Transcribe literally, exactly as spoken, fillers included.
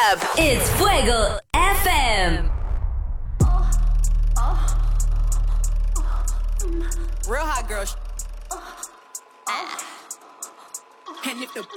up. It's Fuego F M. Real hot girl. And if the